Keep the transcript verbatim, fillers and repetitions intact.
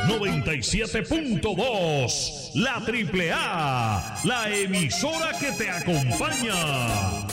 noventa y siete punto dos, la Triple A, la emisora que te acompaña.